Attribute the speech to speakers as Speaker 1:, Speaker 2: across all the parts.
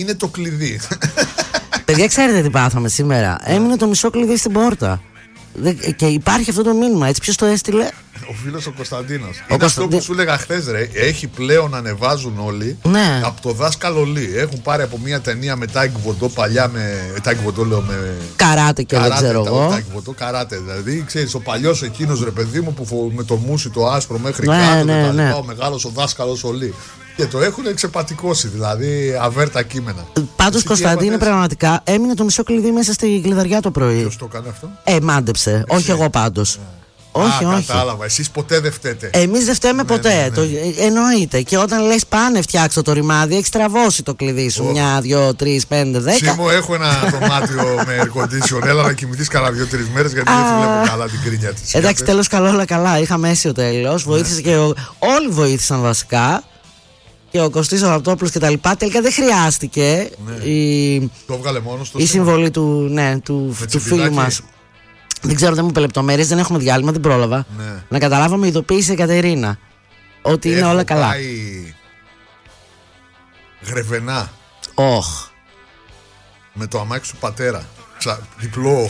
Speaker 1: είναι το κλειδί.
Speaker 2: Παιδιά, ξέρετε τι πάθαμε σήμερα? Έμεινε το μισό κλειδί στην πόρτα. Και υπάρχει αυτό το μήνυμα, έτσι. Ποιος το έστειλε?
Speaker 1: Ο φίλος ο Κωνσταντίνος. Είναι αυτό που σου έλεγα χθες, ρε. Έχει πλέον ανεβάζουν όλοι.
Speaker 2: Ναι.
Speaker 1: Από το δάσκαλο Λί. Έχουν πάρει από μια ταινία με Taekwondo παλιά με. Taekwondo λέω με.
Speaker 2: Καράτε και δεν ξέρω εγώ.
Speaker 1: Taekwondo, καράτε. Δηλαδή, ξέρεις, ο παλιός εκείνος, ρε παιδί μου, που με το μουσι το άσπρο μέχρι κάτω. Ναι. Ο μεγάλος ο δάσκαλος ο Λί. Και το έχουν εξεπατικώσει, δηλαδή αβέρτα κείμενα.
Speaker 2: Πάντως, Κωνσταντίνε, πραγματικά έμεινε το μισό κλειδί μέσα στη κλειδαριά το πρωί.
Speaker 1: Ποιος το έκανε αυτό?
Speaker 2: Μάντεψε. Όχι εγώ πάντως. Όχι.
Speaker 1: Κατάλαβα. Εσείς ποτέ δεν φταίτε.
Speaker 2: Εμείς δεν φταίμε ποτέ. Εννοείται. Και όταν λες πάνε φτιάξω το ρημάδι, έχεις τραβώσει το κλειδί σου. 1, 2, 3, 5, 10.
Speaker 1: Σίμω, έχω ένα δωμάτιο με air condition. Έλα να κοιμηθείς κανένα 2-3 μέρες, γιατί δεν βλέπω καλά την κρίνια της.
Speaker 2: Εντάξει, τέλος καλό, όλα καλά. Είχαμε αίσιο τέλος. Βοήθησε και όλοι βοήθησαν βασικά. Και ο Κωστής ο Ραπτόπουλος και τα λοιπά. Τελικά δεν χρειάστηκε
Speaker 1: το έβγαλε μόνος
Speaker 2: η συμβολή του φίλου μας. Δεν ξέρω, δεν μου είπε λεπτομέρειες, δεν έχουμε διάλειμμα, δεν πρόλαβα. Να καταλάβαμε, ειδοποίησε η Κατερίνα ότι είναι όλα καλά.
Speaker 1: Πάει Γρεβενά. Με το αμάξι του πατέρα. Διπλό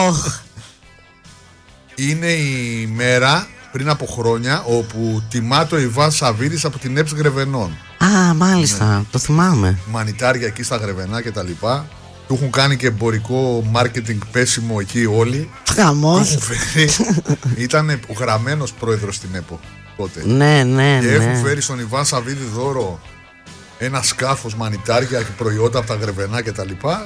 Speaker 1: Είναι η μέρα πριν από χρόνια όπου τιμά το Ιβάν Σαββίδης από την ΕΠΣ Γρεβενών.
Speaker 2: Μάλιστα, το θυμάμαι.
Speaker 1: Μανιτάρια εκεί στα Γρεβενά και τα λοιπά. Του έχουν κάνει και εμπορικό μάρκετινγκ πέσιμο εκεί όλοι.
Speaker 2: Χαμός.
Speaker 1: Ήταν γραμμένος πρόεδρος στην ΕΠΟ τότε.
Speaker 2: Ναι.
Speaker 1: Και έχουν φέρει στον Ιβάν Σαββίδη δώρο ένα σκάφος μανιτάρια και προϊόντα από τα Γρεβενά και τα λοιπά.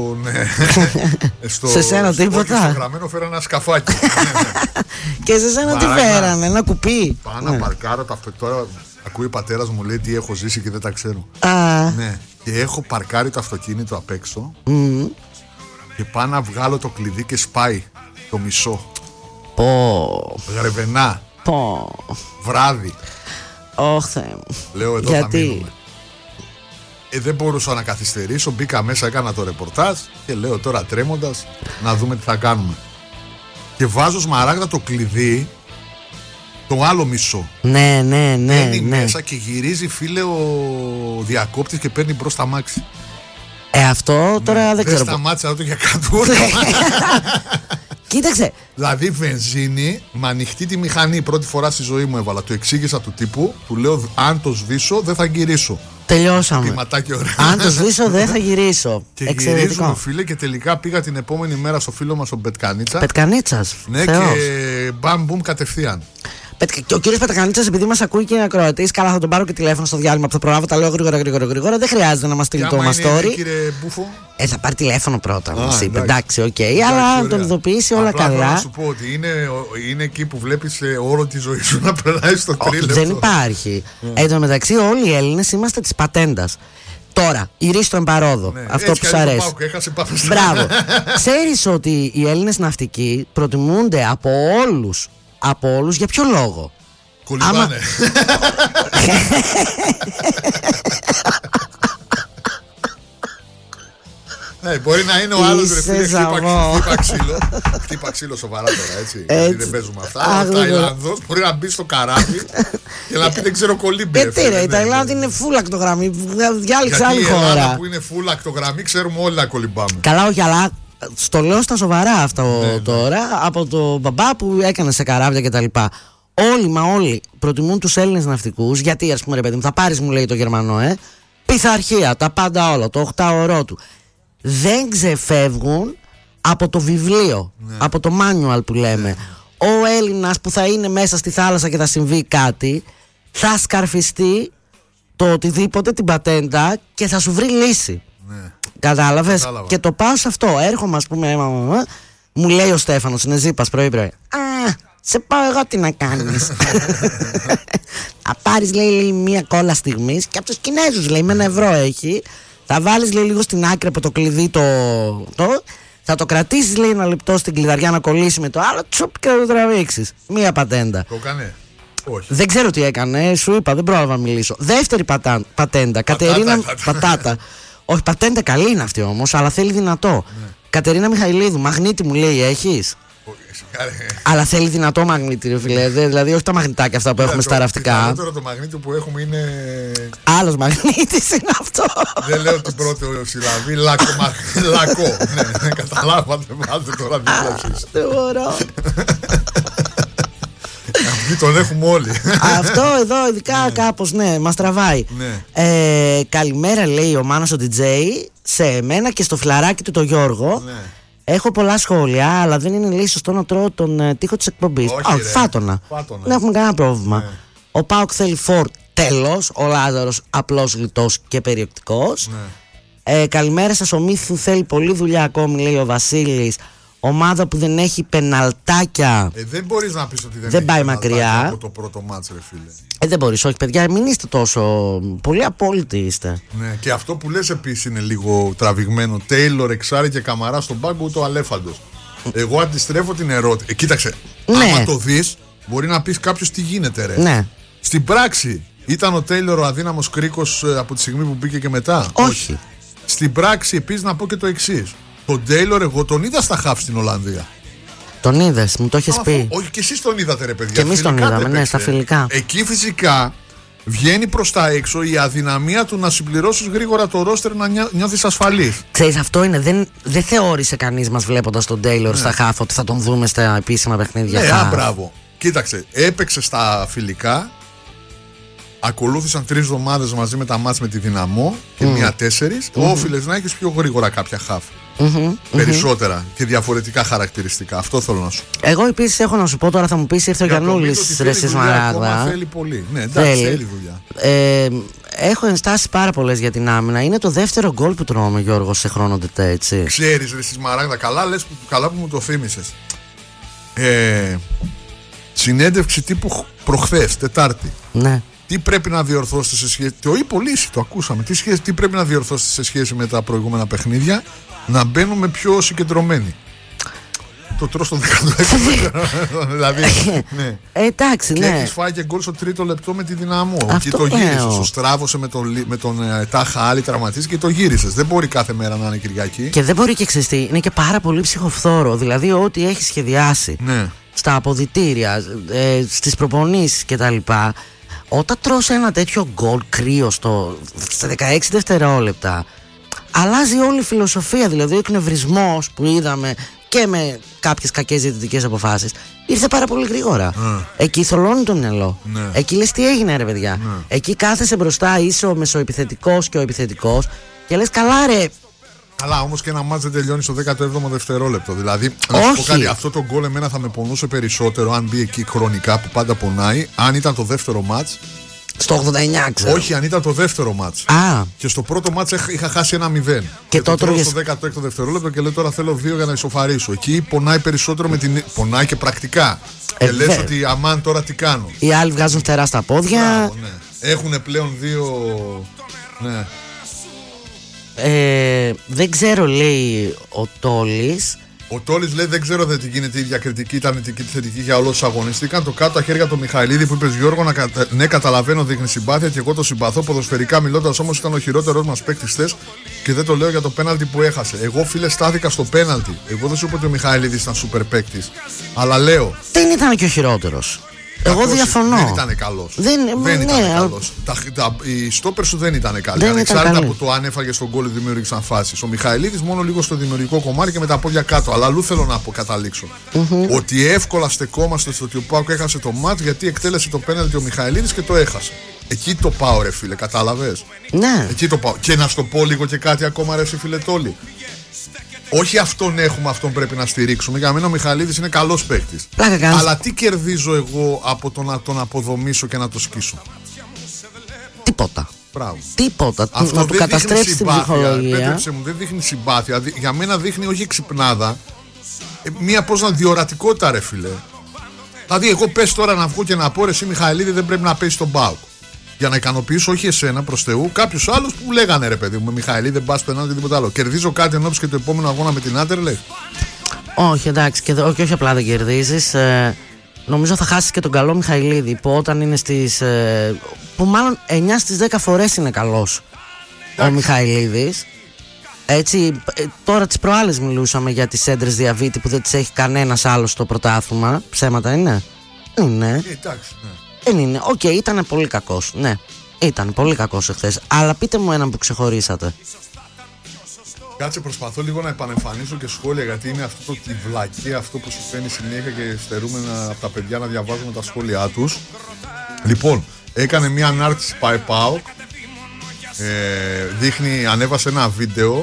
Speaker 2: Σε σένα τίποτα?
Speaker 1: Στο γραμμένο φέρανε ένα σκαφάκι.
Speaker 2: Και σε σένα τι φέρανε? Ένα κουπί?
Speaker 1: Πάω να παρκάρω το αυτοκίνητο. Ακούει ο πατέρας μου, λέει τι έχω ζήσει και δεν τα ξέρω. Ναι. Και έχω παρκάρει το αυτοκίνητο απ' έξω. Και πάω να βγάλω το κλειδί και σπάει το μισό. Γρεβενά. Βράδυ.
Speaker 2: Θεέ μου.
Speaker 1: Λέω εδώ θα μείνουμε. Δεν μπορούσα να καθυστερήσω. Μπήκα μέσα, έκανα το ρεπορτάζ και λέω τώρα τρέμοντας να δούμε τι θα κάνουμε. Και βάζω σμαράγδα το κλειδί, το άλλο μισό.
Speaker 2: Ναι.
Speaker 1: Μπαίνει μέσα και γυρίζει, φίλε, ο διακόπτης και παίρνει μπρος τα μάξι.
Speaker 2: Αυτό τώρα δεν ξέρω.
Speaker 1: Δεν σταμάτησα να το για κάτω.
Speaker 2: Κοίταξε.
Speaker 1: Δηλαδή βενζίνη με ανοιχτή τη μηχανή. Πρώτη φορά στη ζωή μου έβαλα. Το εξήγησα του τύπου. Του λέω αν το σβήσω δεν θα γυρίσω.
Speaker 2: Τελειώσαμε. Αν το σβήσω δεν θα γυρίσω.
Speaker 1: Και γυρίζουμε, φίλε, και τελικά πήγα την επόμενη μέρα στο φίλο μας ο Πετκανίτσα.
Speaker 2: Πετκανίτσας.
Speaker 1: Ναι, Θεός. Και μπαμ μπουμ κατευθείαν.
Speaker 2: Και ο κύριος Πετκανίτσας, επειδή μας ακούει και είναι ακροατής, καλά, θα τον πάρω και τηλέφωνο στο διάλειμμα που θα προλάβω. Τα λέω γρήγορα. Δεν χρειάζεται να μας στείλει το μας story.
Speaker 1: Κύριε Μπούφο.
Speaker 2: Θα πάρει τηλέφωνο πρώτα. Μας είπε. Εντάξει, οκ. Αλλά τον ειδοποιήσει όλα καλά.
Speaker 1: Θέλω να σου πω ότι είναι εκεί που βλέπεις όλη τη ζωή σου να περνάει στο τρίλεπτο.
Speaker 2: Δεν υπάρχει. Εν τω μεταξύ, όλοι οι Έλληνες είμαστε της πατέντας. Τώρα, η Ρίστο Εμπαρόδο. Αυτό που σου αρέσει. Μπράβο. Ξέρεις ότι οι Έλληνες ναυτικοί προτιμούνται από όλους για ποιο λόγο?
Speaker 1: Κολυμπάνε. Ναι, μπορεί να είναι ο άλλος ρε φίλε, χτύπα ξύλο σοβαρά τώρα, έτσι. Γιατί δεν παίζουμε αυτά. Ο Ταϊλανδός μπορεί να μπει στο καράβι και να πει δεν ξέρω κολύμπι.
Speaker 2: Τι ρε, η Ταϊλάνδη είναι φούλα ακτογραμμή. Διάλεξε άλλη χώρα.
Speaker 1: Γιατί η Ελλάδα που είναι φούλα ακτογραμμή ξέρουμε όλοι να κολυμπάμε.
Speaker 2: Καλά, όχι, αλλά στο λέω στα σοβαρά αυτό τώρα. Από το μπαμπά που έκανε σε καράβια κτλ. Όλοι προτιμούν τους Έλληνες ναυτικούς. Γιατί, ας πούμε, ρε παιδί μου, θα πάρεις, μου λέει το Γερμανό, πειθαρχία, τα πάντα όλα, το 8ωρό του. Δεν ξεφεύγουν από το βιβλίο, από το manual που λέμε. Ο Έλληνας που θα είναι μέσα στη θάλασσα και θα συμβεί κάτι, θα σκαρφιστεί το οτιδήποτε, την πατέντα, και θα σου βρει λύση. Κατάλαβες? Και το πάω σε αυτό. Έρχομαι, ας πούμε, μου λέει ο Στέφανος, είναι Ζήπας πρωί-πρωί. Σε πάω εγώ τι να κάνεις. Θα πάρεις, λέει, μία κόλλα στιγμής και από τους Κινέζους, λέει, με €1 έχει. Θα βάλεις, λέει, λίγο στην άκρη από το κλειδί θα το κρατήσεις, λέει, 1 λεπτό στην κλειδαριά να κολλήσει με το άλλο, τσουπ, και θα το τραβήξεις. Μία πατέντα.
Speaker 1: Το έκανε? Όχι.
Speaker 2: Δεν ξέρω τι έκανε, σου είπα, δεν πρόλαβα να μιλήσω. Δεύτερη πατέντα. Κατερίνα. Πατάτα. Όχι, πατέντα καλή είναι αυτή όμως, αλλά θέλει δυνατό. Κατερίνα Μιχαηλίδου, μαγνήτη μου λέει, έχεις? Αλλά θέλει δυνατό μαγνήτη, ρε φίλε. Δηλαδή, όχι τα μαγνητάκια αυτά που έχουμε στα ραφτικά.
Speaker 1: Τώρα το μαγνήτη που έχουμε είναι.
Speaker 2: Άλλος μαγνήτης είναι αυτό.
Speaker 1: Δεν λέω την πρώτη συλλαβή. Λακό. Ναι, καταλάβατε. Βάλτε τώρα δίπλα εσείς.
Speaker 2: Δεν μπορώ.
Speaker 1: Αυτή τον έχουμε όλοι.
Speaker 2: Αυτό εδώ ειδικά κάπως, ναι, μας τραβάει. Καλημέρα, λέει ο Μάνος ο DJ, σε εμένα και στο φιλαράκι του το Γιώργο. Έχω πολλά σχόλια, αλλά δεν είναι, λέει, σωστό να τρώω τον τοίχο της εκπομπής. Όχι, φάτονα. Δεν έχουμε κανένα πρόβλημα. Ο Πάοκ θέλει φορ, τέλος. Ο Λάζαρος απλός, λιτός και περιεκτικός. Καλημέρα σας, ο Μύθου θέλει πολλή δουλειά ακόμη, λέει ο Βασίλης. Ομάδα που δεν έχει πεναλτάκια.
Speaker 1: Δεν μπορείς να πεις ότι δεν
Speaker 2: πάει μακριά
Speaker 1: από το πρώτο μάτς, ρε φίλε.
Speaker 2: Δεν μπορείς, όχι παιδιά, μην είστε τόσο. Πολύ απόλυτοι είστε.
Speaker 1: Ναι, και αυτό που λες επίσης είναι λίγο τραβηγμένο. Τέιλορ, Εξάρη και Καμαρά στον πάγκο, ούτε ο Αλέφαντος. Εγώ αντιστρέφω την ερώτηση. Κοίταξε, άμα το δεις, μπορεί να πεις κάποιος τι γίνεται, ρε.
Speaker 2: Ναι.
Speaker 1: Στην πράξη, ήταν ο Τέιλορ ο αδύναμος κρίκος από τη στιγμή που μπήκε και μετά?
Speaker 2: Όχι.
Speaker 1: Στην πράξη, επίσης, να πω και το εξής. Τον Τέιλορ, εγώ τον είδα στα χαφ στην Ολλανδία.
Speaker 2: Τον είδες, μου το έχεις πει.
Speaker 1: Όχι, και εσείς τον είδατε, ρε παιδιά.
Speaker 2: Και εμείς τον είδαμε, ναι, στα φιλικά.
Speaker 1: Εκεί φυσικά βγαίνει προς τα έξω η αδυναμία του να συμπληρώσεις γρήγορα το ρόστερ, να νιώθεις ασφαλής.
Speaker 2: Ξέρεις, αυτό είναι. Δεν θεώρησε κανείς μας βλέποντας τον Τέιλορ στα χαφ ότι θα τον δούμε στα επίσημα παιχνίδια.
Speaker 1: Ναι, μπράβο. Κοίταξε, έπαιξε στα φιλικά. Ακολούθησαν 3 εβδομάδες μαζί με τα μάτς με τη Δυναμό και 1-4. Όφιλες να έχεις πιο γρήγορα κάποια χαφ. Περισσότερα και διαφορετικά χαρακτηριστικά. Αυτό θέλω να σου πω.
Speaker 2: Εγώ επίσης έχω να σου πω, τώρα θα μου πεις, ήρθε ο Γιαννούλης ρε Σμαράγδα.
Speaker 1: Θέλει πολύ. Ναι, εντάξει, θέλει δουλειά.
Speaker 2: Έχω ενστάσει πάρα πολλές για την άμυνα. Είναι το δεύτερο γκολ που τρώμε, Γιώργο, σε χρόνο τετέ, έτσι.
Speaker 1: Ξέρεις, ρε Σμαράγδα, καλά που μου το θύμισες. Συνέντευξη τύπου προχθές, Τετάρτη.
Speaker 2: Ναι.
Speaker 1: Τι πρέπει να διορθώσετε σε σχέση. Το είπε ο Λύση, το ακούσαμε. Τι πρέπει να διορθώσετε σε σχέση με τα προηγούμενα παιχνίδια, να μπαίνουμε πιο συγκεντρωμένοι. Το τρως στο 16ο. Δηλαδή. Ναι.
Speaker 2: Εντάξει, ναι.
Speaker 1: Και έχεις φάει και γκολ στο 3ο λεπτό με τη Δυναμό. Και το γύρισες. Το στράβωσε με τον Τάχα, άλλη τραυματίστηκε και το γύρισες. Δεν μπορεί κάθε μέρα να είναι Κυριακή.
Speaker 2: Και δεν μπορεί και ξεστή. Είναι και πάρα πολύ ψυχοφθόρο. Δηλαδή, ό,τι έχει σχεδιάσει στα αποδυτήρια, στις προπονήσεις κτλ. Όταν τρως ένα τέτοιο γκολ κρύο στα 16 δευτερόλεπτα, αλλάζει όλη η φιλοσοφία. Δηλαδή ο εκνευρισμός που είδαμε και με κάποιες κακές διαιτητικές αποφάσεις ήρθε πάρα πολύ γρήγορα. Εκεί θολώνει το μυαλό. Εκεί λες τι έγινε, ρε παιδιά. Εκεί κάθεσαι μπροστά, είσαι ο μεσοεπιθετικός και ο επιθετικός και λες καλά, ρε.
Speaker 1: Αλλά όμως και ένα μάτς δεν τελειώνει στο 17ο δευτερόλεπτο. Δηλαδή, να σου πω κάτι, αυτό το γκολ εμένα θα με πονούσε περισσότερο αν μπει εκεί χρονικά που πάντα πονάει, αν ήταν το δεύτερο μάτς.
Speaker 2: Στο 89, ξέρω.
Speaker 1: Όχι, αν ήταν το δεύτερο μάτς. Και στο πρώτο μάτς είχα χάσει 1-0.
Speaker 2: Και το τρώγες
Speaker 1: στο 16ο δευτερόλεπτο και λέω τώρα θέλω 2 για να ισοφαρίσω. Εκεί πονάει περισσότερο πονάει και πρακτικά. Και λες ότι αμάν τώρα τι κάνω.
Speaker 2: Οι άλλοι βγάζουν φτερά στα πόδια.
Speaker 1: Μπράβο, ναι. Έχουν πλέον 2. Ναι.
Speaker 2: Δεν ξέρω, λέει ο Τόλης.
Speaker 1: Ο Τόλης λέει: δεν ξέρω δεν γίνεται η διακριτική, ήταν η θετική για όλους τους αγωνιστήκαν. Το κάτω τα χέρια του Μιχαηλίδη που είπες Γιώργο, ναι, καταλαβαίνω, δείχνει συμπάθεια και εγώ το συμπαθώ. Ποδοσφαιρικά μιλώντας όμως ήταν ο χειρότερος μας παίκτης χθες και δεν το λέω για το πέναλτι που έχασε. Εγώ, φίλε, στάθηκα στο πέναλτι. Εγώ δεν σου είπα ότι ο Μιχαηλίδης ήταν σούπερ παίκτης. Αλλά λέω.
Speaker 2: Δεν ήταν και ο χειρότερος. Εγώ διαφωνώ.
Speaker 1: Δεν ήταν καλός. Δεν ήταν καλός. Οι στόπερ σου δεν ήταν καλοί. Ανεξάρτητα από το αν έφαγε στον γκολ δημιούργησαν φάσεις. Ο Μιχαηλίδης μόνο λίγο στο δημιουργικό κομμάτι και με τα πόδια κάτω. Αλλά αλλού θέλω να καταλήξω. Ότι εύκολα στεκόμαστε στο ότι ο Πάοκ έχασε το μάτς γιατί εκτέλεσε το πέναλτι ο Μιχαηλίδης και το έχασε. Εκεί το πάω, ρε φίλε, κατάλαβες.
Speaker 2: Ναι.
Speaker 1: Εκεί το πάω. Και να σου το πω λίγο και κάτι ακόμα, ρε φίλε Τόλη. Όχι αυτόν έχουμε, αυτόν πρέπει να στηρίξουμε. Για μένα ο Μιχαηλίδης είναι καλός παίκτης. Αλλά τι κερδίζω εγώ από το να τον αποδομήσω και να το σκίσω?
Speaker 2: Τίποτα.
Speaker 1: Μπράβο.
Speaker 2: Τίποτα.
Speaker 1: Αυτό
Speaker 2: να του καταστρέψει την ψυχολογία.
Speaker 1: Πέτρεψε μου, δεν δείχνει συμπάθεια. Για μένα δείχνει όχι ξυπνάδα. Μία διορατικότητα, ρε φίλε. Δηλαδή, εγώ πες τώρα να βγω και να πω ρε, εσύ Μιχαηλίδη δεν πρέπει να πέσει στον ΠΑΟΚ. Για να ικανοποιήσω όχι εσένα προς Θεού, κάποιους άλλους που λέγανε ρε παιδί μου, με Μιχαηλίδη δεν πας πενάλτι και τίποτα άλλο. Κερδίζω κάτι ενώπιση και το επόμενο αγώνα με την Άντερλεχτ. Όχι,
Speaker 2: εντάξει, και όχι απλά δεν κερδίζεις. Νομίζω θα χάσεις και τον καλό Μιχαηλίδη που όταν είναι στις. Που μάλλον 9 στις 10 φορές είναι καλός ο Μιχαηλίδης. Έτσι, τώρα τις προάλλες μιλούσαμε για τις έντρες Διαβήτη που δεν τις έχει κανένας άλλος στο πρωτάθλημα. Ψέματα είναι? Είναι.
Speaker 1: Εντάξει, ναι.
Speaker 2: Δεν είναι. Οκ, ήταν πολύ κακός. Ναι, ήταν πολύ κακός εχθές. Αλλά πείτε μου έναν που ξεχωρίσατε.
Speaker 1: Κάτσε, προσπαθώ λίγο να επανεμφανίσω και σχόλια, γιατί είναι αυτό τη βλακία, αυτό που συμβαίνει συνέχεια και στερούμε από τα παιδιά να διαβάζουμε τα σχόλιά τους. Λοιπόν, έκανε μια ανάρτηση ΠΑΕ-ΠΑΟΚ, ανέβασε ένα βίντεο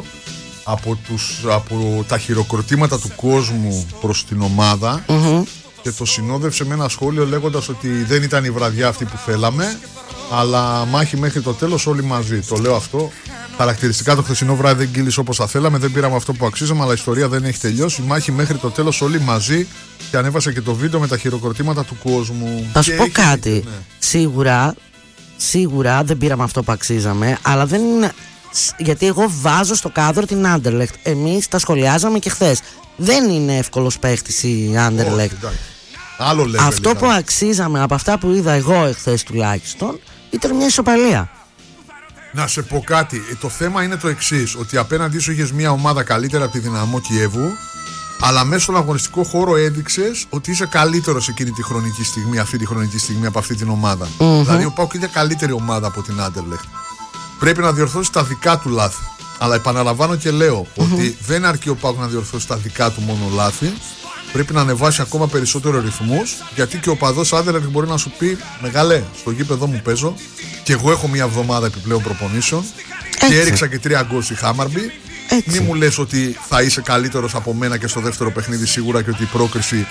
Speaker 1: από τα χειροκροτήματα του κόσμου προς την ομάδα και το συνόδευσε με ένα σχόλιο λέγοντας ότι δεν ήταν η βραδιά αυτή που θέλαμε, αλλά μάχη μέχρι το τέλος όλοι μαζί. Το λέω αυτό. Χαρακτηριστικά το χθεσινό βράδυ δεν κύλησε όπως θα θέλαμε, δεν πήραμε αυτό που αξίζαμε, αλλά η ιστορία δεν έχει τελειώσει. Η μάχη μέχρι το τέλος όλοι μαζί. Και ανέβασε και το βίντεο με τα χειροκροτήματα του κόσμου.
Speaker 2: Θα σου πω κάτι. Ναι. Σίγουρα δεν πήραμε αυτό που αξίζαμε, αλλά δεν είναι. Γιατί εγώ βάζω στο κάδρο την Anderlecht. Εμείς τα σχολιάζαμε και χθες. Δεν είναι εύκολος παίχτης η Anderlecht. Αυτό που αξίζαμε από αυτά που είδα εγώ εχθές τουλάχιστον ήταν μια ισοπαλία.
Speaker 1: Να σε πω κάτι. Το θέμα είναι το εξής: ότι απέναντί σου είχες μια ομάδα καλύτερα από τη Δυναμό Κιέβου, αλλά μέσα στον αγωνιστικό χώρο έδειξες ότι είσαι καλύτερος εκείνη τη χρονική στιγμή, αυτή τη χρονική στιγμή από αυτή την ομάδα. Δηλαδή ο ΠΑΟΚ είναι καλύτερη ομάδα από την Anderlecht. Πρέπει να διορθώσει τα δικά του λάθη. Αλλά επαναλαμβάνω και λέω ότι δεν αρκεί ο ΠΑΟΚ να διορθώσει τα δικά του μόνο λάθη. Πρέπει να ανεβάσει ακόμα περισσότερο ρυθμούς, γιατί και ο παδός Anderlecht μπορεί να σου πει: μεγάλε, στο γήπεδο μου παίζω και εγώ έχω μια εβδομάδα επιπλέον προπονήσεων και έριξα και 3 γκολ στη Χάμαρμπι. Μη μου λες ότι θα είσαι καλύτερος από μένα και στο δεύτερο παιχνίδι σίγουρα και ότι η πρόκριση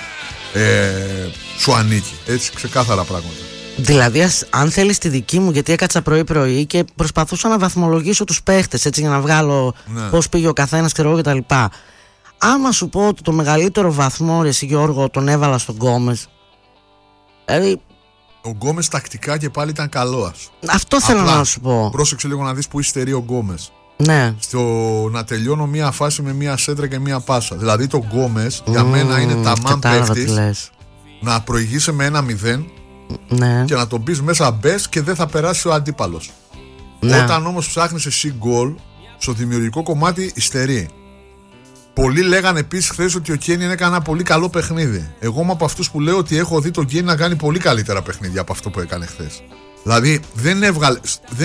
Speaker 1: σου ανήκει. Έτσι, ξεκάθαρα πράγματα.
Speaker 2: Δηλαδή, αν θέλεις τη δική μου, γιατί έκατσα πρωί-πρωί και προσπαθούσα να βαθμολογήσω τους παίχτες, έτσι, για να βγάλω πώς πήγε ο καθένας, ξέρω εγώ κτλ. Άμα σου πω ότι το μεγαλύτερο βαθμό, ρε εσύ Γιώργο, τον έβαλα στον Γκόμες. Δηλαδή.
Speaker 1: Ο Γκόμες τακτικά και πάλι ήταν καλός.
Speaker 2: Αυτό θέλω να σου πω.
Speaker 1: Πρόσεξε λίγο να δεις που υστερεί ο Γκόμες.
Speaker 2: Ναι.
Speaker 1: Στο να τελειώνω μία φάση με μία σέντρα και μία πάσα. Δηλαδή το Γκόμες για μένα είναι ταμάν παίχτης να προηγείσαι με 1-0 και να τον πεις μέσα μπες και δεν θα περάσει ο αντίπαλος. Όταν όμως ψάχνεις εσύ γκολ, στο δημιουργικό κομμάτι υστερεί. Πολλοί λέγανε επίσης χθες ότι ο Κένιεν έκανε ένα πολύ καλό παιχνίδι. Εγώ είμαι από αυτούς που λέω ότι έχω δει τον Κένιεν να κάνει πολύ καλύτερα παιχνίδια από αυτό που έκανε χθες. Δηλαδή δεν έβγαλε.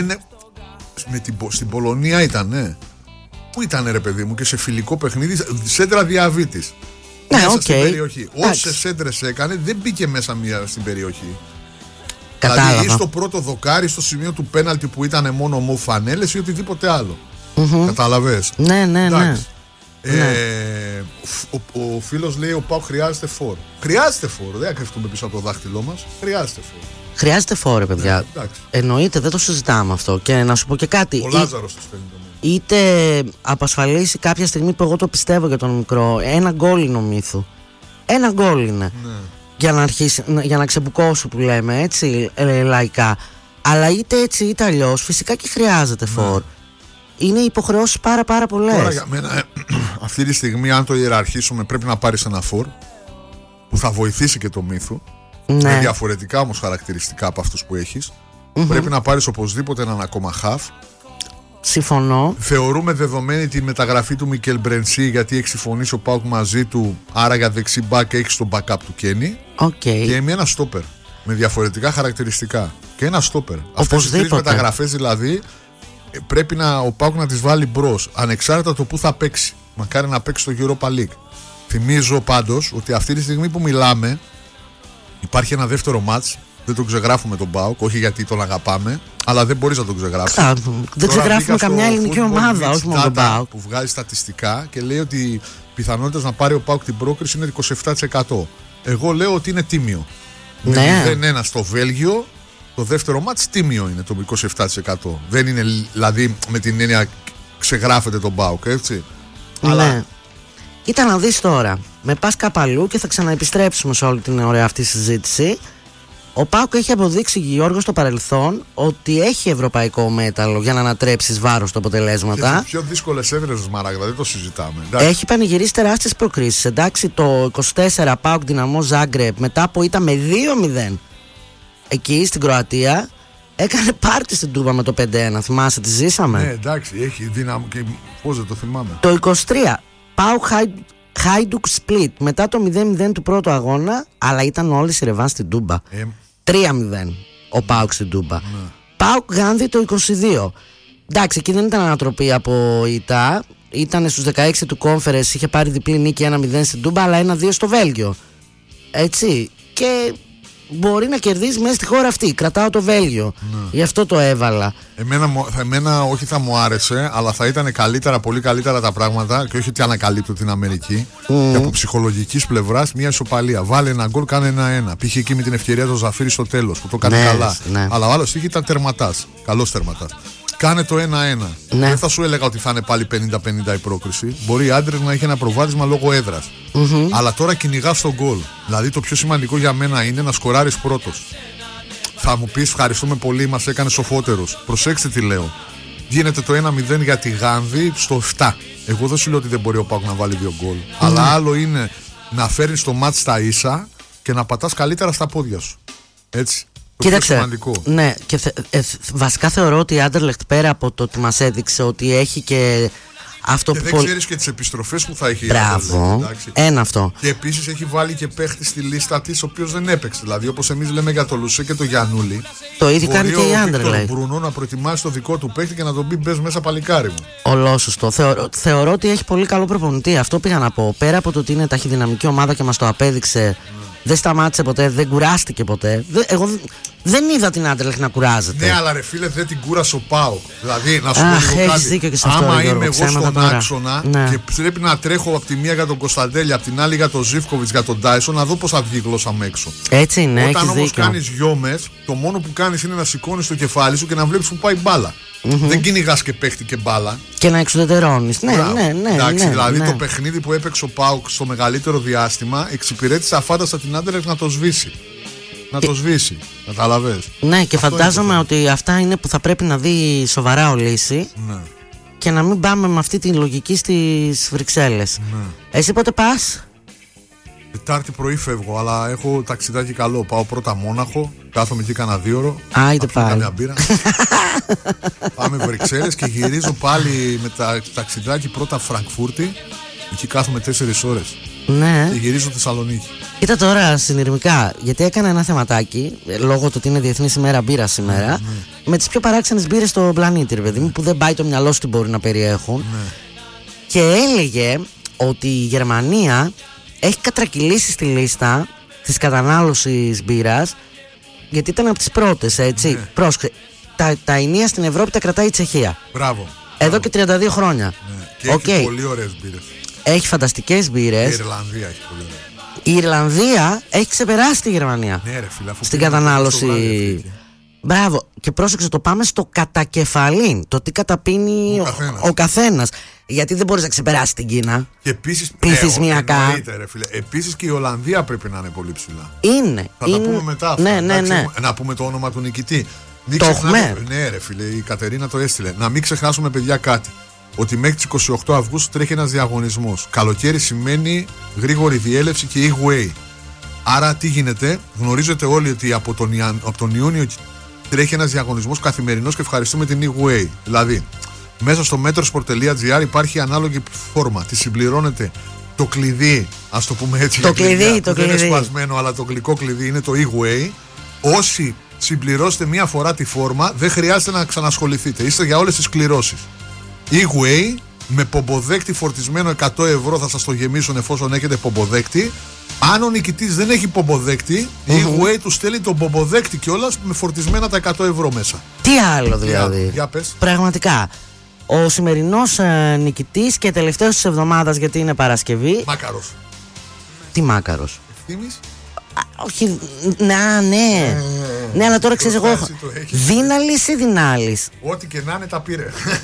Speaker 1: Στην Πολωνία ήταν, ναι. Πού ήταν, ρε παιδί μου, και σε φιλικό παιχνίδι, σέντρα Διαβήτης. Μέσα στην περιοχή. Όσες σέντρες έκανε, δεν μπήκε μέσα μία στην περιοχή.
Speaker 2: Κατάλαβα.
Speaker 1: Δηλαδή, ή στο πρώτο δοκάρι, στο σημείο του πέναλτι που ήταν μόνο μου φανέλες ή οτιδήποτε άλλο. Καταλαβες.
Speaker 2: Ναι.
Speaker 1: Ο φίλος λέει: ο ΠΑΟΚ χρειάζεται φόρ. Χρειάζεται φόρ. Δεν κρυφτούμε πίσω από το δάχτυλό μας. Χρειάζεται φόρ.
Speaker 2: Χρειάζεται φόρ, παιδιά. Εννοείται, δεν το συζητάμε αυτό. Και να σου πω και κάτι.
Speaker 1: Ο Λάζαρος το στέλνει το μήνυμα.
Speaker 2: Είτε απασφαλίσει κάποια στιγμή που εγώ το πιστεύω για τον μικρό. Ένα γκόλ είναι ο Μύθου. Ένα γκόλ είναι. Ναι. Για να ξεμπουκώσω που λέμε, έτσι, λαϊκά. Αλλά είτε έτσι είτε αλλιώς, φυσικά και χρειάζεται φόρ. Είναι υποχρεώσεις πάρα πολλές.
Speaker 1: Τώρα για μένα, αυτή τη στιγμή, αν το ιεραρχήσουμε, πρέπει να πάρεις ένα φόρ που θα βοηθήσει και το Μύθου. Με διαφορετικά όμως χαρακτηριστικά από αυτούς που έχεις. Πρέπει να πάρεις οπωσδήποτε έναν ακόμα χαφ.
Speaker 2: Συμφωνώ.
Speaker 1: Θεωρούμε δεδομένη τη μεταγραφή του Μικέλ Μπρενσί, γιατί έχει συμφωνήσει ο ΠΑΟΚ μαζί του. Άρα για δεξί μπακ έχει τον backup του Κένι. Και με ένα στόπερ με διαφορετικά χαρακτηριστικά. Και ένα στόπερ. Αυτές τις 3 μεταγραφές δηλαδή πρέπει ο ΠΑΟΚ να τις βάλει μπρος, ανεξάρτητα το που θα παίξει. Μακάρι να παίξει στο Europa League. Θυμίζω πάντως ότι αυτή τη στιγμή που μιλάμε υπάρχει ένα δεύτερο μάτς. Δεν τον ξεγράφουμε τον ΠΑΟΚ, όχι γιατί τον αγαπάμε, αλλά δεν μπορείς να τον ξεγράψεις.
Speaker 2: Δεν ξεγράφουμε καμιά ελληνική ομάδα, όχι μόνο τον ΠΑΟΚ.
Speaker 1: Που βγάζει στατιστικά και λέει ότι οι πιθανότητες να πάρει ο ΠΑΟΚ την πρόκριση είναι 27%. Εγώ λέω ότι είναι τίμιο.
Speaker 2: Ναι.
Speaker 1: 0-1 στο Βέλγιο, το δεύτερο μάτς τίμιο είναι το 27%. Δεν είναι δηλαδή με την έννοια ξεγράφεται τον ΠΑΟΚ, έτσι.
Speaker 2: Ναι. Αλλά κοίτα να δεις τώρα, με πας κάπου και θα ξαναεπιστρέψουμε σε όλη την ωραία αυτή συζήτηση. Ο ΠΑΟΚ έχει αποδείξει, Γιώργο, στο παρελθόν ότι έχει ευρωπαϊκό μέταλλο για να ανατρέψει βάρος τα αποτελέσματα.
Speaker 1: Και σε πιο δύσκολες έδρες, Μαράγδα, δεν το συζητάμε.
Speaker 2: Έχει πανηγυρίσει τεράστιες προκρίσεις. Εντάξει, το 24 ΠΑΟΚ Δυναμό Ζάγκρεπ μετά που ήταν με 2-0 εκεί στην Κροατία. Έκανε πάρτι στην Τούμπα με το 5-1. Θυμάσαι, τη ζήσαμε.
Speaker 1: Ναι, εντάξει, έχει δύναμη και πώς δεν το θυμάμαι.
Speaker 2: Το 23, ΠΑΟΚ Χάιντουκ Split μετά το 0-0 του πρώτου αγώνα, αλλά ήταν όλες οι ρεβάν στην Τούμπα. 3-0 ο ΠΑΟΚ στην Τούμπα.
Speaker 1: Ναι.
Speaker 2: ΠΑΟΚ Γάνδη το 22. Εντάξει, εκεί δεν ήταν ανατροπή από ΙΤΑ. Ήταν στους 16 του Conference, είχε πάρει διπλή νίκη 1-0 στην Τούμπα, αλλά 1-2 στο Βέλγιο. Έτσι. Και μπορεί να κερδίσει μέσα στη χώρα αυτή. Κρατάω το Βέλγιο. Ναι. Γι' αυτό το έβαλα.
Speaker 1: Εμένα όχι θα μου άρεσε, αλλά θα ήταν καλύτερα, πολύ καλύτερα τα πράγματα. Και όχι ότι ανακαλύπτω την Αμερική. Και από ψυχολογικής πλευράς μια ισοπαλία. Βάλε ένα γκολ, κάνε 1-1. Πήγε εκεί με την ευκαιρία του Ζαφύρι στο τέλος που το έκανε καλά.
Speaker 2: Ναι.
Speaker 1: Αλλά ο άλλος ήταν τερματάς. Καλός τερματάς. Κάνε το 1-1. Ναι. Δεν θα σου έλεγα ότι θα είναι πάλι 50-50 η πρόκριση. Μπορεί οι άντρες να έχει ένα προβάδισμα λόγω έδρας. Αλλά τώρα κυνηγάς τον γκολ. Δηλαδή το πιο σημαντικό για μένα είναι να σκοράρεις πρώτος. Θα μου πεις ευχαριστούμε πολύ, μας έκανε σοφότερος. Προσέξτε τι λέω. Γίνεται το 1-0 για τη Γάνδη στο 7. Εγώ δεν σου λέω ότι δεν μπορεί ο ΠΑΟΚ να βάλει 2 γκολ. Αλλά άλλο είναι να φέρνεις το μάτς στα ίσα και να πατάς καλύτερα στα πόδια σου. Έτσι.
Speaker 2: Κοίταξε, ναι, και βασικά θεωρώ ότι η Άντερλεχτ πέρα από το ότι μας έδειξε ότι έχει και αυτό
Speaker 1: και
Speaker 2: που.
Speaker 1: Δεν ξέρεις και τις επιστροφές που θα έχει.
Speaker 2: Μπράβο. Ένα αυτό.
Speaker 1: Και επίσης έχει βάλει και παίχτη στη λίστα της ο οποίος δεν έπαιξε. Δηλαδή, όπως εμείς λέμε για το Λουσέ και το Γιαννούλη.
Speaker 2: Το ίδιο κάνει και η Άντερλεχτ.
Speaker 1: Ο Μπρουνό να προετοιμάσει το δικό του παίχτη και να τον πει μπες μέσα παλικάρι μου.
Speaker 2: Ολόσωστο. Θεωρώ ότι έχει πολύ καλό προπονητή. Αυτό πήγα να πω. Πέρα από το ότι είναι ταχυδυναμική ομάδα και μας το απέδειξε. Δεν σταμάτησε ποτέ, δεν κουράστηκε ποτέ. Εγώ δεν είδα την Άντερλεχτ να κουράζεται.
Speaker 1: Ναι, αλλά ρε φίλε, δεν την κούρασε ο ΠΑΟΚ. Δηλαδή, να σου πω λίγο κάτι.
Speaker 2: Δίκιο και σε αυτό,
Speaker 1: άμα
Speaker 2: Γιώργο,
Speaker 1: είμαι εγώ στον άξονα
Speaker 2: ναι.
Speaker 1: και πρέπει να τρέχω από τη μία για τον Κωνσταντέλια, από την άλλη για τον Ζίβκοβιτς, για τον Τάισον, να δω πώς θα βγει η γλώσσα μου έξω.
Speaker 2: Έτσι είναι.
Speaker 1: Όταν όμως κάνεις γιόμες, το μόνο που κάνεις είναι να σηκώνεις το κεφάλι σου και να βλέπεις που πάει μπάλα. Δεν κυνηγάς και παίχτη και μπάλα.
Speaker 2: Και να εξουδετερώνεις. Ναι.
Speaker 1: Εντάξει, δηλαδή το παιχνίδι που έπαιξε ο ΠΑΟΚ στο μεγαλύτερο διάστημα εξυπηρέτησε αφάνταστα την Άντερλεχτ να το σβήσει. Να το σβήσει. Καταλαβες.
Speaker 2: Ναι, και αυτό φαντάζομαι ότι αυτά είναι που θα πρέπει να δει σοβαρά ο Λύση.
Speaker 1: Ναι.
Speaker 2: Και να μην πάμε με αυτή τη λογική στις Βρυξέλλες. Ναι. Εσύ πότε πας?
Speaker 1: Τετάρτη πρωί φεύγω, αλλά έχω ταξιδάκι καλό. Πάω πρώτα Μόναχο, κάθομαι εκεί κανένα 2 ώρο.
Speaker 2: Άιτε πάλι.
Speaker 1: Πάμε Βρυξέλλες και γυρίζω πάλι με ταξιδάκι πρώτα Φραγκφούρτη. Εκεί κάθομαι 4 ώρες.
Speaker 2: Ναι.
Speaker 1: Και γυρίζω Θεσσαλονίκη.
Speaker 2: Κοίτα τώρα συνειρμικά, γιατί έκανα ένα θεματάκι, λόγω του ότι είναι Διεθνής ημέρα μπύρα σήμερα, με τις πιο παράξενες μπύρες στον πλανήτη, ρε παιδί μου, που δεν πάει το μυαλό σου τι μπορεί να περιέχουν. Και έλεγε ότι η Γερμανία έχει κατρακυλήσει στη λίστα της κατανάλωσης μπύρας, γιατί ήταν από τις πρώτες, έτσι. Πρόσεξε, τα ενία στην Ευρώπη τα κρατάει η Τσεχία.
Speaker 1: Μπράβο.
Speaker 2: Εδώ και 32 χρόνια.
Speaker 1: Και έχει πολύ ωραίες μπύρες.
Speaker 2: Έχει φανταστικές μπύρες.
Speaker 1: Η Ιρλανδία έχει πολύ ωραία.
Speaker 2: Η Ιρλανδία έχει ξεπεράσει τη Γερμανία.
Speaker 1: Ναι, ρε φίλε,
Speaker 2: στην κατανάλωση. Μπράβο. Και πρόσεξε, το πάμε στο κατακεφαλήν. Το τι καταπίνει ο καθένας. Γιατί δεν μπορείς να ξεπεράσει την Κίνα.
Speaker 1: Και επίσης
Speaker 2: πληθυσμιακά.
Speaker 1: Επίσης και η Ολλανδία πρέπει να είναι πολύ ψηλά.
Speaker 2: Είναι.
Speaker 1: Θα τα πούμε μετά.
Speaker 2: Ναι.
Speaker 1: Να πούμε το όνομα του νικητή.
Speaker 2: Το έχουμε.
Speaker 1: Ναι, ρε φίλε, η Κατερίνα το έστειλε. Να μην ξεχάσουμε, παιδιά, κάτι. Ότι μέχρι τις 28 Αυγούστου τρέχει ένας διαγωνισμός. Καλοκαίρι σημαίνει γρήγορη διέλευση και e-way. Άρα τι γίνεται? Γνωρίζετε όλοι ότι από τον Ιούνιο τρέχει ένας διαγωνισμός καθημερινός και ευχαριστούμε την e-way. Δηλαδή, μέσα στο metrosport.gr υπάρχει ανάλογη φόρμα. Τη συμπληρώνετε το κλειδί, ας το πούμε έτσι.
Speaker 2: Το κλειδί.
Speaker 1: Δεν είναι σπασμένο, αλλά το γλυκό κλειδί είναι το e-way. Όσοι συμπληρώσετε μία φορά τη φόρμα, δεν χρειάζεται να ξανασχοληθείτε. Είστε για όλες τις κληρώσεις. E-way με πομποδέκτη φορτισμένο 100 ευρώ θα σας το γεμίσουν εφόσον έχετε πομποδέκτη. Αν ο νικητής δεν έχει πομποδέκτη, η E-way του στέλνει τον πομποδέκτη κιόλας με φορτισμένα τα 100 ευρώ μέσα.
Speaker 2: Τι άλλο δηλαδή?
Speaker 1: Για πες.
Speaker 2: Πραγματικά. Ο σημερινός νικητής και τελευταίος της εβδομάδας, γιατί είναι Παρασκευή.
Speaker 1: Μάκαρος.
Speaker 2: Τι Μάκαρος?
Speaker 1: Ευθύμης.
Speaker 2: Όχι, ναι. Ναι, αλλά τώρα ξέρεις εγώ. Δίναλης ή Δινάλης?
Speaker 1: Ό,τι και να είναι τα πήρε.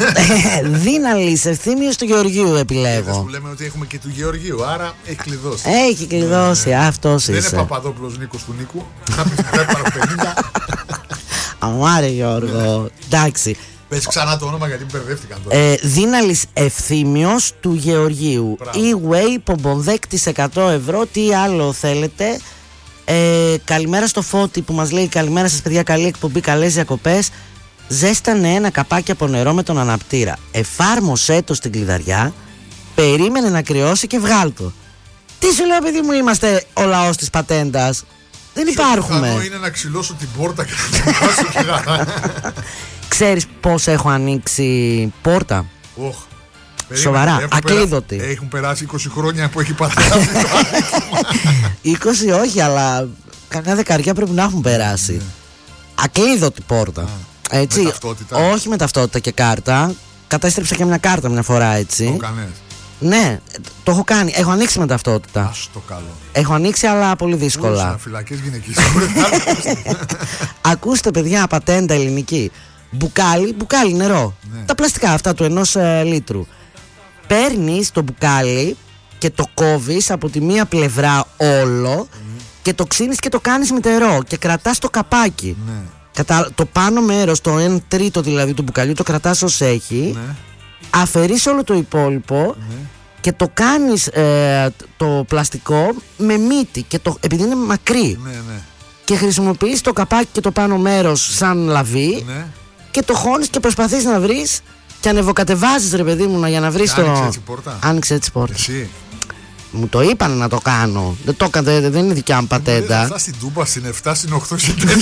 Speaker 2: Δίναλης, Ευθύμιος του Γεωργίου επιλέγω.
Speaker 1: Που λέμε ότι έχουμε και του Γεωργίου, άρα έχει κλειδώσει.
Speaker 2: Έχει κλειδώσει, αυτός είσαι.
Speaker 1: Δεν είναι Παπαδόπουλος Νίκος του Νίκου. Να πεις παρα 50.
Speaker 2: Αμάρε Γιώργο, εντάξει.
Speaker 1: Πες ξανά το όνομα γιατί μπερδεύτηκαν τώρα.
Speaker 2: Δίναλης Ευθύμιος του Γεωργίου. E-way, πομποδέκτης 100 ευρώ. Τι άλλο θέλετε? Καλημέρα στο Φώτη που μας λέει καλημέρα σας παιδιά, καλή εκπομπή, καλές διακοπές. Ζέστανε ένα καπάκι από νερό με τον αναπτήρα. Εφάρμοσέ το στην κλειδαριά, περίμενε να κρυώσει και βγάλ' το. Τι σου λέω παιδί μου, είμαστε ο λαός της πατέντας. Δεν υπάρχουμε.
Speaker 1: Πιθανό είναι να ξυλώσω την πόρτα και να την βάσω και γαρά.
Speaker 2: Ξέρεις πως έχω ανοίξει πόρτα? Σοβαρά, ακλείδωτη.
Speaker 1: Έχουν περάσει 20 χρόνια που έχει παραγραφεί το άνοιγμα.
Speaker 2: 20 όχι, αλλά κανένα δεκαριά πρέπει να έχουν περάσει. Ακλείδωτη πόρτα. Έτσι.
Speaker 1: Με ταυτότητα.
Speaker 2: Όχι με ταυτότητα και κάρτα. Κατέστρεψα και μια κάρτα μια φορά έτσι.
Speaker 1: Το κάνες?
Speaker 2: Ναι, το έχω κάνει. Έχω ανοίξει με ταυτότητα.
Speaker 1: Ας το καλό.
Speaker 2: Έχω ανοίξει, αλλά πολύ δύσκολα.
Speaker 1: Φυλακές γυναικείες.
Speaker 2: Ακούστε, παιδιά, πατέντα ελληνική. Μπουκάλι νερό.
Speaker 1: Ναι.
Speaker 2: Τα πλαστικά αυτά του 1 λίτρου. Παίρνεις το μπουκάλι και το κόβεις από τη μία πλευρά όλο και το ξύνεις και το κάνεις μυτερό και κρατάς το καπάκι.
Speaker 1: Ναι.
Speaker 2: Το πάνω μέρος, το 1/3 δηλαδή του μπουκαλιού, το κρατάς ως έχει.
Speaker 1: Ναι.
Speaker 2: Αφαιρείς όλο το υπόλοιπο.
Speaker 1: Ναι.
Speaker 2: Και το κάνεις το πλαστικό με μύτη και επειδή είναι μακρύ.
Speaker 1: Ναι, ναι.
Speaker 2: Και χρησιμοποιείς το καπάκι και το πάνω μέρος σαν λαβή.
Speaker 1: Ναι.
Speaker 2: Και το χώνεις και προσπαθείς να βρεις και ανεβοκατεβάζεις ρε παιδί μου για να βρεις το...
Speaker 1: Άνοιξε έτσι πόρτα.
Speaker 2: Άνοιξε έτσι πόρτα.
Speaker 1: Εσύ.
Speaker 2: Μου το είπανε να το κάνω. Δεν το έκανα, δεν είναι δικιά μου πατέντα.
Speaker 1: Αυτά στην Τούμπα, στην 7, στην 8, στην 4.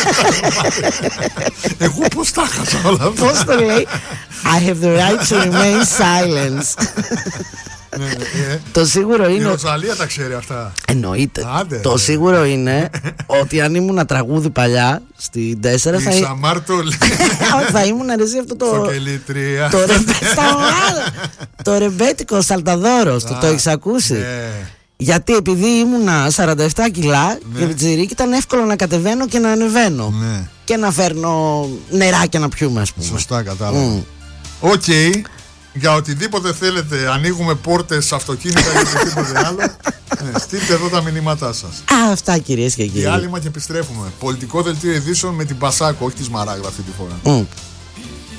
Speaker 1: Εγώ πώς τα χάσα όλα αυτά?
Speaker 2: Πώς το λέει? I have the right to remain silent. Το σίγουρο
Speaker 1: Η
Speaker 2: είναι...
Speaker 1: Ροζαλία τα ξέρει αυτά.
Speaker 2: Εννοείται.
Speaker 1: Άντε,
Speaker 2: Το σίγουρο είναι ότι αν ήμουν τραγούδι παλιά στην 4
Speaker 1: Η Σαμάρτο
Speaker 2: θα ήμουν αρέσει αυτό το...
Speaker 1: Σοκελίτρια.
Speaker 2: Το ρεμπέτικο Σαλταδόρος. Το έχεις ακούσει? Γιατί επειδή ήμουνα 47 κιλά και πιτσιρίκι, ήταν εύκολο να κατεβαίνω και να ανεβαίνω. Και να φέρνω νεράκια να πιούμε, ας πούμε.
Speaker 1: Σωστά, κατάλαβα. Οκ. Για οτιδήποτε θέλετε, ανοίγουμε πόρτες, αυτοκίνητα ή οτιδήποτε άλλο. Στείλτε εδώ τα μηνύματά σας.
Speaker 2: Αυτά, κυρίες και κύριοι.
Speaker 1: Διάλειμμα και επιστρέφουμε. Πολιτικό δελτίο ειδήσεων με την Πασάκο, όχι τη Σμαράγδα αυτή τη φορά.